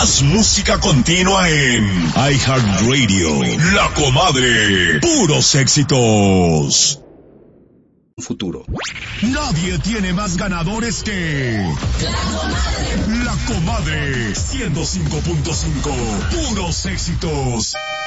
Más música continua en iHeartRadio. La Comadre. Puros éxitos. Futuro. Nadie tiene más ganadores que La Comadre 105.5. Puros éxitos.